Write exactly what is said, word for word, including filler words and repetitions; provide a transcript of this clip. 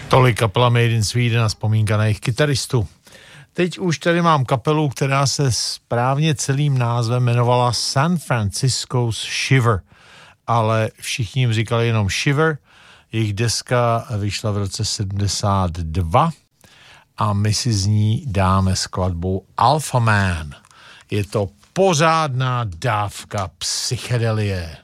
Tolik kapela Made in Sweden a vzpomínka na jejich kytaristu. Teď už tady mám kapelu, která se správně celým názvem jmenovala San Francisco's Shiver, ale všichni jim říkali jenom Shiver. Jejich deska vyšla v roce sedmdesát dva a my si z ní dáme skladbu Alpha Man. Je to pořádná dávka psychedelie.